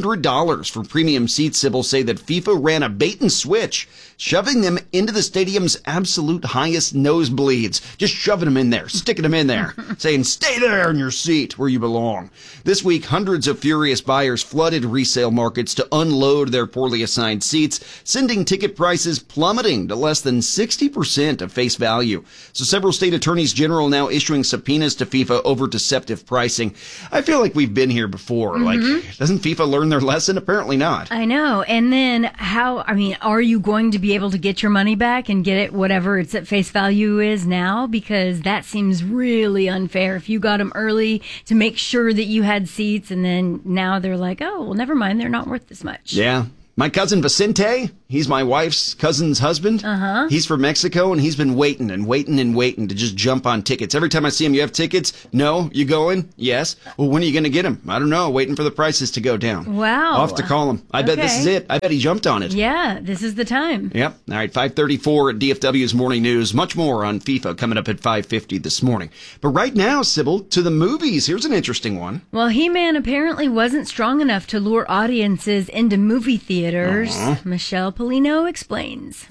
$800 for premium seats, Sybil, say that FIFA ran a bait and switch, shoving them into the stadium's absolute highest nosebleeds. Just shoving them in there, sticking them in there, saying, stay there in your seat where you belong. This week, hundreds of furious buyers flooded resale markets to unload their poorly assigned seats, sending ticket prices plummeting to less than 60% of face value. So several state attorneys general now issuing subpoenas to FIFA over deceptive pricing. I feel like we've been here before. Like, doesn't FIFA learn their lesson? Apparently not. I know. And then are you going to be able to get your money back and get it whatever its at face value is now? Because that seems really unfair. If you got them early to make sure that you had seats, and then now they're like, oh, well, never mind, they're not worth this much. Yeah. My cousin Vicente, he's my wife's cousin's husband. He's from Mexico, and he's been waiting to just jump on tickets. Every time I see him, you have tickets? No. You going? Yes. Well, when are you going to get them? I don't know. Waiting for the prices to go down. Wow. I'll have to call him. I bet this is it. I bet he jumped on it. Yeah, this is the time. Yep. All right, 5:34 at DFW's Morning News. Much more on FIFA coming up at 5:50 this morning. But right now, Sybil, to the movies. Here's an interesting one. Well, He-Man apparently wasn't strong enough to lure audiences into movie theaters. Michelle Polino explains.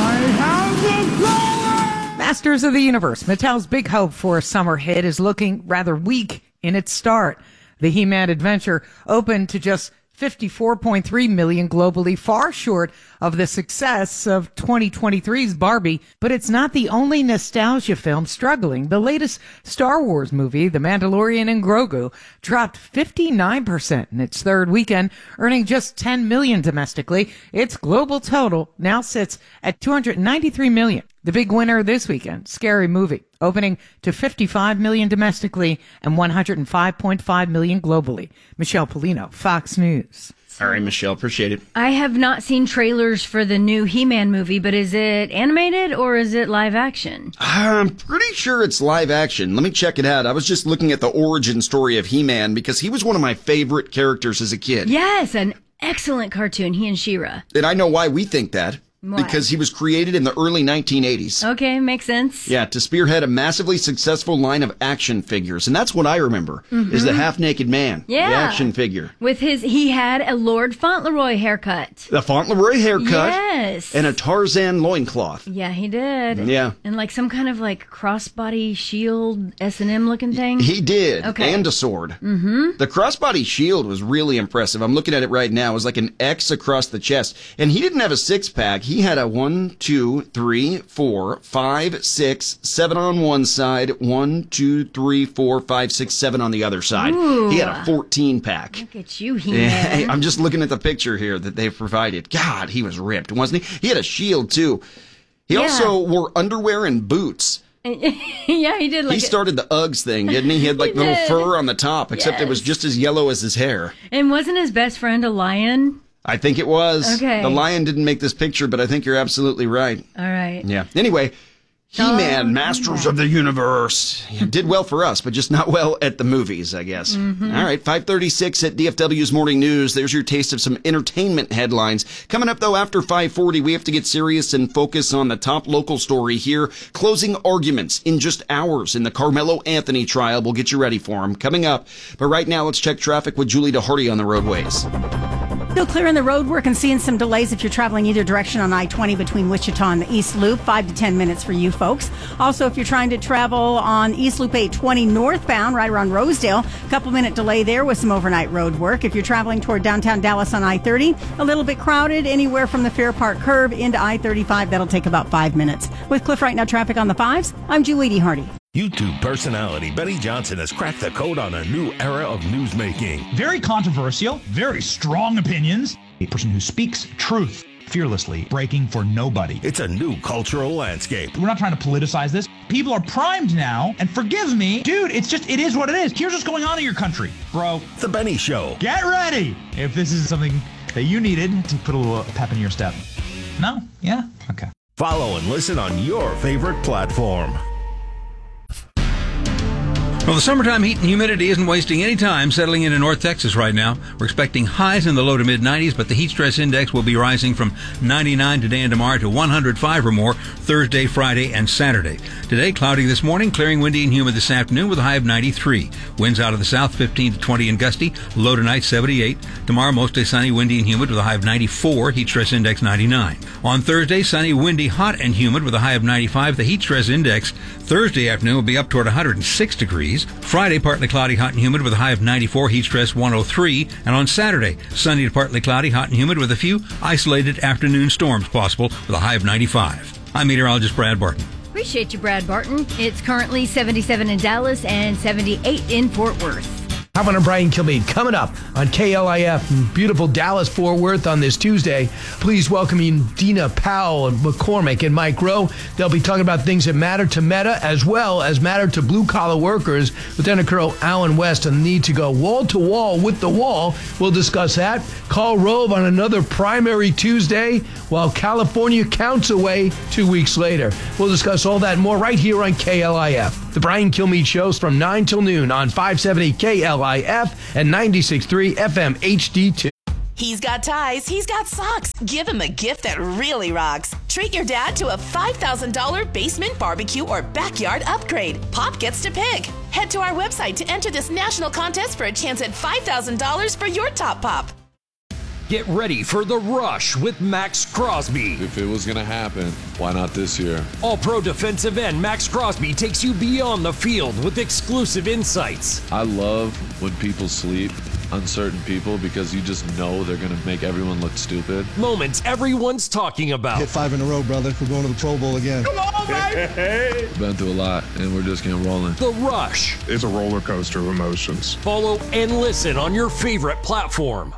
Masters of the Universe, Mattel's big hope for a summer hit, is looking rather weak in its start. The He-Man adventure opened to just 54.3 million globally, far short of the success of 2023's Barbie. But it's not the only nostalgia film struggling. The latest Star Wars movie, The Mandalorian and Grogu, dropped 59% in its third weekend, earning just 10 million domestically. Its global total now sits at 293 million. The big winner this weekend, Scary Movie, opening to 55 million domestically and 105.5 million globally. Michelle Polino, Fox News. All right, Michelle, appreciate it. I have not seen trailers for the new He-Man movie, but is it animated or is it live action? I'm pretty sure it's live action. Let me check it out. I was just looking at the origin story of He-Man because he was one of my favorite characters as a kid. Yes, an excellent cartoon, he and She-Ra. And I know why we think that. Why? Because he was created in the early 1980s. Okay, makes sense. Yeah, to spearhead a massively successful line of action figures. And that's what I remember, is the half-naked man, the action figure. With he had a Lord Fauntleroy haircut. The Fauntleroy haircut? Yes. And a Tarzan loincloth. Yeah, he did. Yeah. And like some kind of like crossbody shield S&M looking thing. He did. Okay. And a sword. The crossbody shield was really impressive. I'm looking at it right now. It was like an X across the chest. And he didn't have a six-pack. He had a 1, 2, 3, 4, 5, 6, 7 on one side, 1, 2, 3, 4, 5, 6, 7 on the other side. Ooh. He had a 14-pack. Look at you, He-Man. I'm just looking at the picture here that they've provided. God, he was ripped, wasn't he? He had a shield, too. He also wore underwear and boots. Yeah, he did. He started the Uggs thing, didn't he? He had like little fur on the top, except it was just as yellow as his hair. And wasn't his best friend a lion? I think it was. Okay. The lion didn't make this picture, but I think you're absolutely right. All right. Yeah. Anyway, He-Man, Masters of the Universe. Did well for us, but just not well at the movies, I guess. Mm-hmm. All right, 5:36 at DFW's Morning News. There's your taste of some entertainment headlines. Coming up, though, after 5:40, we have to get serious and focus on the top local story here. Closing arguments in just hours in the Carmelo Anthony trial. We'll get you ready for them. Coming up. But right now, let's check traffic with Julie DeHardy on the roadways. Still clearing the road work and seeing some delays if you're traveling either direction on I-20 between Wichita and the East Loop. 5 to 10 minutes for you folks. Also, if you're trying to travel on East Loop 820 northbound, right around Rosedale, a couple-minute delay there with some overnight road work. If you're traveling toward downtown Dallas on I-30, a little bit crowded anywhere from the Fair Park curve into I-35. That'll take about 5 minutes. With Cliff Right Now traffic on the 5s, I'm Julie DeHardy. YouTube personality Benny Johnson has cracked the code on a new era of newsmaking. Very controversial, very strong opinions. A person who speaks truth fearlessly, breaking for nobody. It's a new cultural landscape. We're not trying to politicize this. People are primed now, and forgive me, dude, it is what it is. Here's what's going on in your country, bro. The Benny Show. Get ready if this is something that you needed to put a little pep in your step. No? Yeah? Okay. Follow and listen on your favorite platform. Well, the summertime heat and humidity isn't wasting any time settling into North Texas right now. We're expecting highs in the low to mid-90s, but the heat stress index will be rising from 99 today and tomorrow to 105 or more Thursday, Friday, and Saturday. Today, cloudy this morning, clearing windy and humid this afternoon with a high of 93. Winds out of the south 15 to 20 and gusty, low tonight 78. Tomorrow, mostly sunny, windy, and humid with a high of 94, heat stress index 99. On Thursday, sunny, windy, hot, and humid with a high of 95. The heat stress index Thursday afternoon will be up toward 106 degrees. Friday, partly cloudy, hot and humid with a high of 94, heat stress 103. And on Saturday, sunny to partly cloudy, hot and humid with a few isolated afternoon storms possible with a high of 95. I'm meteorologist Brad Barton. Appreciate you, Brad Barton. It's currently 77 in Dallas and 78 in Fort Worth. Governor Brian Kilmeade coming up on KLIF in beautiful Dallas-Fort Worth on this Tuesday. Please welcome in Dina Powell and McCormick and Mike Rowe. They'll be talking about things that matter to Meta as well as matter to blue-collar workers. Lieutenant Colonel Alan West on the need to go wall-to-wall with the wall. We'll discuss that. Karl Rove on another primary Tuesday while California counts away 2 weeks later. We'll discuss all that and more right here on KLIF. The Brian Kilmeade Show's from 9 till noon on 570 KLIF and 96.3 FM HD2. He's got ties, he's got socks. Give him a gift that really rocks. Treat your dad to a $5,000 basement barbecue or backyard upgrade. Pop gets to pick. Head to our website to enter this national contest for a chance at $5,000 for your top pop. Get ready for The Rush with Max Crosby. If it was going to happen, why not this year? All-pro defensive end Max Crosby takes you beyond the field with exclusive insights. I love when people sleep, uncertain people, because you just know they're going to make everyone look stupid. Moments everyone's talking about. Hit 5 in a row, brother. We're going to the Pro Bowl again. Come on, baby! Been through a lot, and we're just getting rolling. The Rush. It's a roller coaster of emotions. Follow and listen on your favorite platform.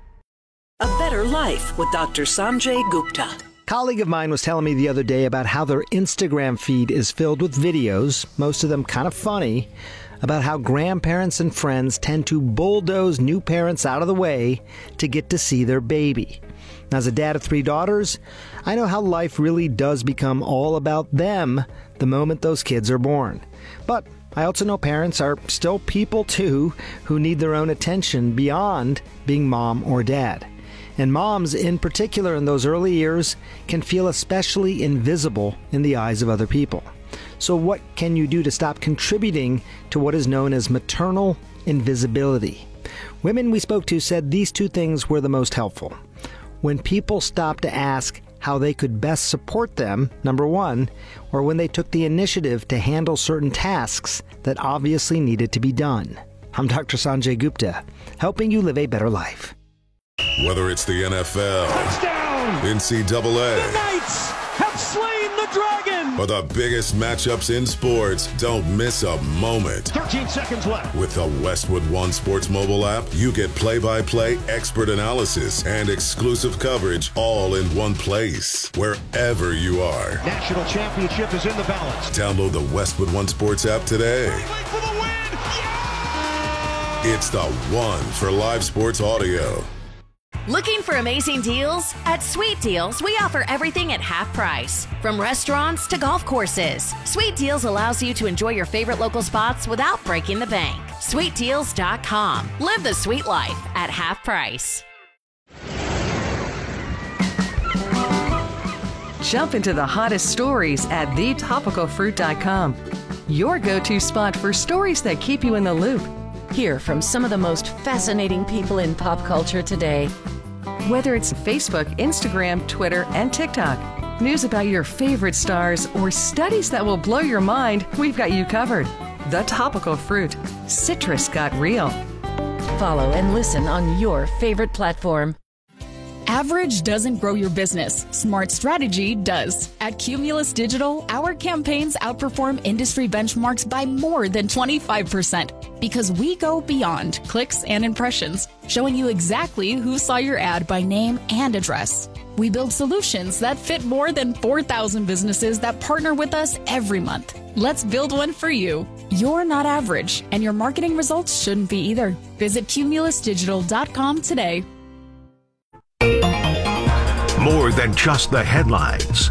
A Better Life with Dr. Sanjay Gupta. A colleague of mine was telling me the other day about how their Instagram feed is filled with videos, most of them kind of funny, about how grandparents and friends tend to bulldoze new parents out of the way to get to see their baby. Now, as a dad of 3 daughters, I know how life really does become all about them the moment those kids are born. But I also know parents are still people too who need their own attention beyond being mom or dad. And moms, in particular in those early years, can feel especially invisible in the eyes of other people. So what can you do to stop contributing to what is known as maternal invisibility? Women we spoke to said these 2 things were the most helpful. When people stopped to ask how they could best support them, number 1, or when they took the initiative to handle certain tasks that obviously needed to be done. I'm Dr. Sanjay Gupta, helping you live a better life. Whether it's the NFL, touchdown, NCAA, the Knights have slain the the Dragon! For the biggest matchups in sports, don't miss a moment. 13 seconds left. With the Westwood One Sports mobile app, you get play-by-play expert analysis and exclusive coverage all in one place, wherever you are. National championship is in the balance. Download the Westwood One Sports app today. For the win! Yeah! It's the one for live sports audio. Looking for amazing deals? At Sweet Deals, we offer everything at half price. From restaurants to golf courses, Sweet Deals allows you to enjoy your favorite local spots without breaking the bank. SweetDeals.com. Live the sweet life at half price. Jump into the hottest stories at thetopicalfruit.com. Your go-to spot for stories that keep you in the loop. Hear from some of the most fascinating people in pop culture today. Whether it's Facebook, Instagram, Twitter, and TikTok, news about your favorite stars, or studies that will blow your mind, we've got you covered. The Topical Fruit. Citrus got real. Follow and listen on your favorite platform. Average doesn't grow your business. Smart strategy does. At Cumulus Digital, our campaigns outperform industry benchmarks by more than 25% because we go beyond clicks and impressions, showing you exactly who saw your ad by name and address. We build solutions that fit more than 4,000 businesses that partner with us every month. Let's build one for you. You're not average, and your marketing results shouldn't be either. Visit cumulusdigital.com today. More than just the headlines.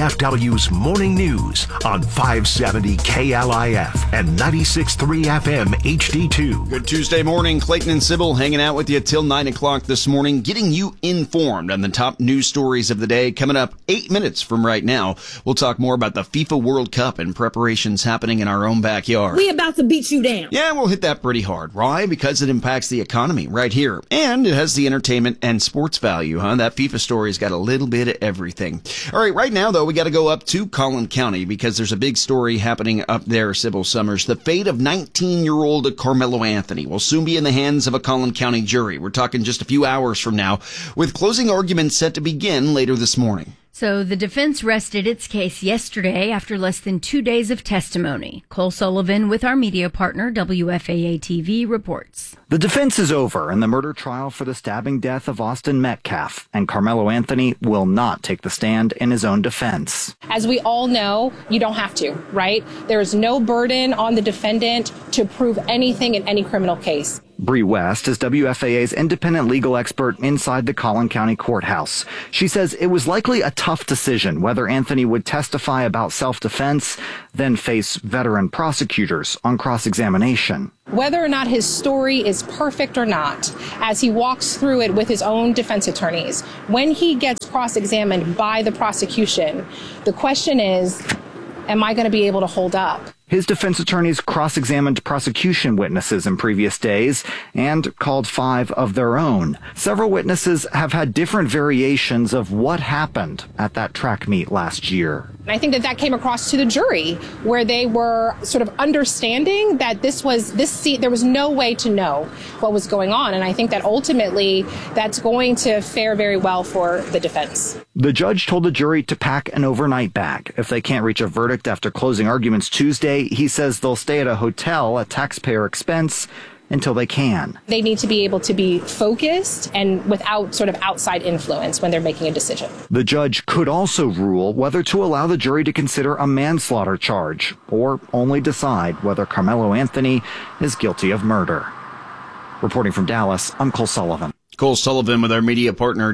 DFW's Morning News on 570 KLIF and 96.3 FM HD2. Good Tuesday morning. Clayton and Sybil hanging out with you till 9 o'clock this morning, getting you informed on the top news stories of the day. Coming up 8 minutes from right now, we'll talk more about the FIFA World Cup and preparations happening in our own backyard. We about to beat you down. Yeah, we'll hit that pretty hard. Why? Because it impacts the economy right here. And it has the entertainment and sports value, huh? That FIFA story's got a little bit of everything. All right, right now, though, we got to go up to Collin County because there's a big story happening up there, Sybil Summers. The fate of 19-year-old Carmelo Anthony will soon be in the hands of a Collin County jury. We're talking just a few hours from now, with closing arguments set to begin later this morning. So the defense rested its case yesterday after less than 2 days of testimony. Cole Sullivan with our media partner, WFAA-TV, reports. The defense is over in the murder trial for the stabbing death of Austin Metcalf, and Carmelo Anthony will not take the stand in his own defense. As we all know, you don't have to, right? There is no burden on the defendant to prove anything in any criminal case. Bree West is WFAA's independent legal expert inside the Collin County Courthouse. She says it was likely a tough decision whether Anthony would testify about self-defense, then face veteran prosecutors on cross-examination. Whether or not his story is perfect or not, as he walks through it with his own defense attorneys, when he gets cross-examined by the prosecution, the question is, am I going to be able to hold up? His defense attorneys cross-examined prosecution witnesses in previous days and called 5 of their own. Several witnesses have had different variations of what happened at that track meet last year. And I think that came across to the jury, where they were sort of understanding that there was no way to know what was going on. And I think that ultimately that's going to fare very well for the defense. The judge told the jury to pack an overnight bag. If they can't reach a verdict after closing arguments Tuesday, he says they'll stay at a hotel at taxpayer expense until they can. They need to be able to be focused and without sort of outside influence when they're making a decision. The judge could also rule whether to allow the jury to consider a manslaughter charge or only decide whether Carmelo Anthony is guilty of murder. Reporting from Dallas, I'm Cole Sullivan. Cole Sullivan with our media partner,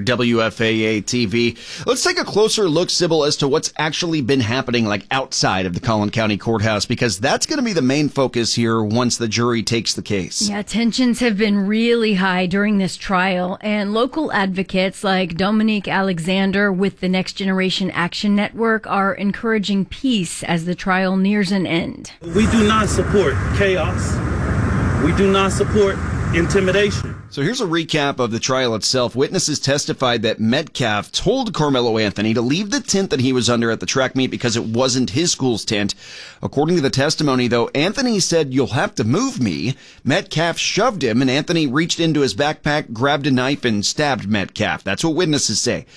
WFAA-TV. Let's take a closer look, Sybil, as to what's actually been happening outside of the Collin County Courthouse, because that's going to be the main focus here once the jury takes the case. Yeah, tensions have been really high during this trial, and local advocates like Dominique Alexander with the Next Generation Action Network are encouraging peace as the trial nears an end. We do not support chaos. We do not support intimidation. So here's a recap of the trial itself. Witnesses testified that Metcalf told Carmelo Anthony to leave the tent that he was under at the track meet because it wasn't his school's tent. According to the testimony, though, Anthony said, "You'll have to move me." Metcalf shoved him, and Anthony reached into his backpack, grabbed a knife, and stabbed Metcalf. That's what witnesses say.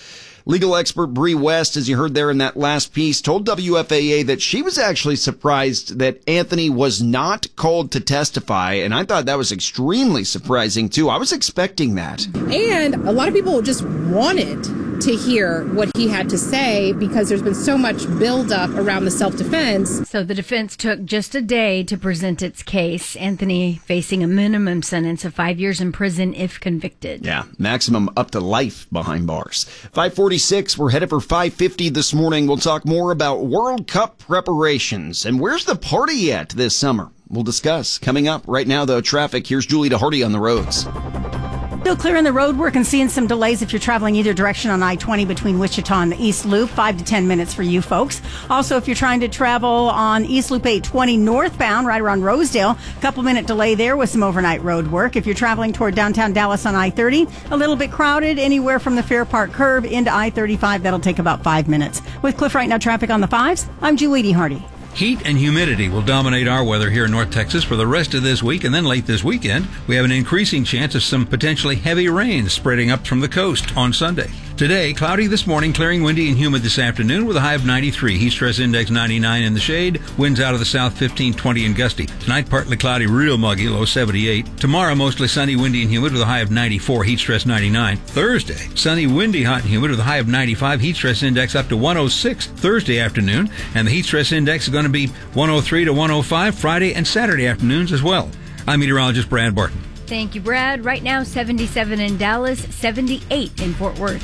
Legal expert Bree West, as you heard there in that last piece, told WFAA that she was actually surprised that Anthony was not called to testify, and I thought that was extremely surprising, too. I was expecting that. And a lot of people just wanted to hear what he had to say because there's been so much buildup around the self-defense. So the defense took just a day to present its case. Anthony facing a minimum sentence of 5 years in prison if convicted. Yeah, maximum up to life behind bars. 546, we're headed for 550 this morning. We'll talk more about World Cup preparations and where's the party at this summer. We'll discuss coming up. Right now, though, traffic. Here's Julie DeHardy on the roads. Still clearing the road work and seeing some delays if you're traveling either direction on I-20 between Wichita and the East Loop. 5 to 10 minutes for you folks. Also, if you're trying to travel on East Loop 820 northbound, right around Rosedale, a couple-minute delay there with some overnight road work. If you're traveling toward downtown Dallas on I-30, a little bit crowded anywhere from the Fair Park curve into I-35. That'll take about 5 minutes. With Cliff Right Now traffic on the 5s, I'm Julie DeHardy. Heat and humidity will dominate our weather here in North Texas for the rest of this week, and then late this weekend, we have an increasing chance of some potentially heavy rain spreading up from the coast on Sunday. Today, cloudy this morning, clearing windy and humid this afternoon with a high of 93. Heat stress index 99 in the shade. Winds out of the south 15, 20 and gusty. Tonight, partly cloudy, real muggy, low 78. Tomorrow, mostly sunny, windy and humid with a high of 94. Heat stress 99. Thursday, sunny, windy, hot and humid with a high of 95. Heat stress index up to 106 Thursday afternoon. And the heat stress index is going to be 103 to 105 Friday and Saturday afternoons as well. I'm meteorologist Brad Barton. Thank you, Brad. Right now, 77 in Dallas, 78 in Fort Worth.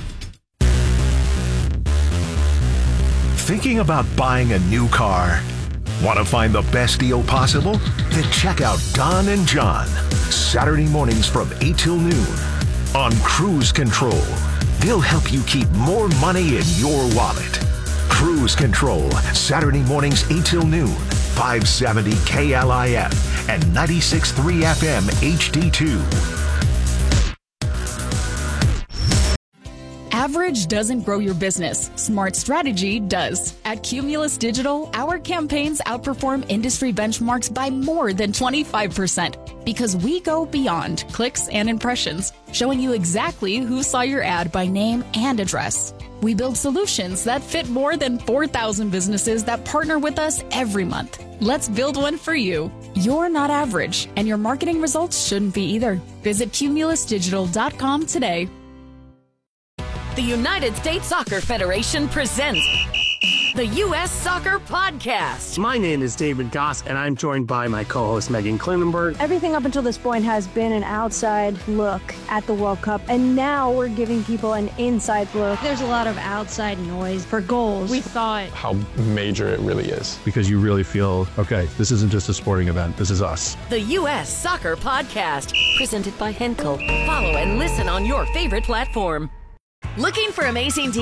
Thinking about buying a new car? Want to find the best deal possible? Then check out Don and John, Saturday mornings from 8 till noon on Cruise Control. They'll help you keep more money in your wallet. Cruise Control, Saturday mornings 8 till noon, 570 KLIF and 96.3 FM HD2. Average doesn't grow your business. Smart strategy does. At Cumulus Digital, our campaigns outperform industry benchmarks by more than 25% because we go beyond clicks and impressions, showing you exactly who saw your ad by name and address. We build solutions that fit more than 4,000 businesses that partner with us every month. Let's build one for you. You're not average, and your marketing results shouldn't be either. Visit cumulusdigital.com today. The United States Soccer Federation presents the U.S. Soccer Podcast. My name is David Goss, and I'm joined by my co-host Megan Klinenberg. Everything up until this point has been an outside look at the World Cup, and now we're giving people an inside look. There's a lot of outside noise for goals. We thought How major it really is. Because you really feel, okay, this isn't just a sporting event, this is us. The U.S. Soccer Podcast, presented by Henkel. Follow and listen on your favorite platform. Looking for amazing